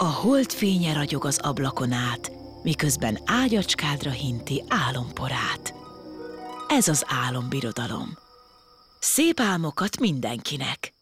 A hold fénye ragyog az ablakon át, miközben ágyacskádra hinti álomporát. Ez az álombirodalom. Szép álmokat mindenkinek!